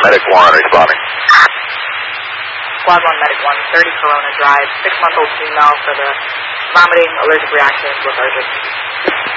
Medic 1 responding. Squad 1, Medic 1, 30 Corona Drive, 6-month-old female for the vomiting allergic reactions with urgent.